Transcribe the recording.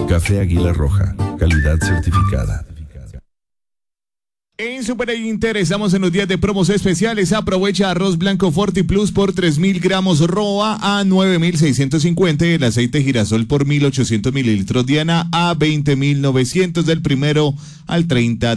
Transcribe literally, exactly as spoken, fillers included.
Café Águila Roja, calidad certificada. En Super Inter estamos en los días de promos especiales. Aprovecha arroz blanco Forti Plus por tres mil gramos Roa a nueve mil seiscientos cincuenta. El aceite girasol por mil ochocientos mililitros Diana a veinte mil novecientos del primero al treinta